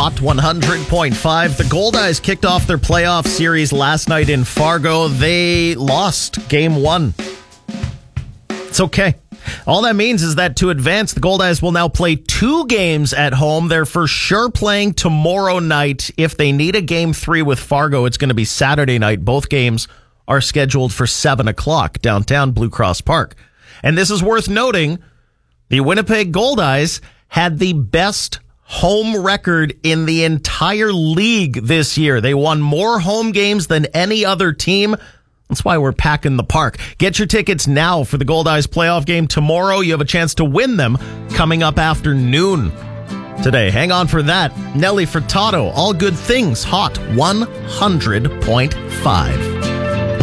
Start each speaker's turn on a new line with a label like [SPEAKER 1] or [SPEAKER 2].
[SPEAKER 1] Hot 100.5. The Goldeyes kicked off their playoff series last night in Fargo. They lost game one. It's okay. All that means is that to advance, the Goldeyes will now play 2 games at home. They're for sure playing tomorrow night. If they need a game 3 with Fargo, it's going to be Saturday night. Both games are scheduled for 7 o'clock downtown Blue Cross Park. And this is worth noting. The Winnipeg Goldeyes had the best home record in the entire league this year. They won more home games than any other team. That's why we're packing the park. Get your tickets now for the Goldeyes playoff game tomorrow. You have a chance to win them coming up after noon today. Hang on for that. Nelly Furtado, All Good Things, Hot 100.5.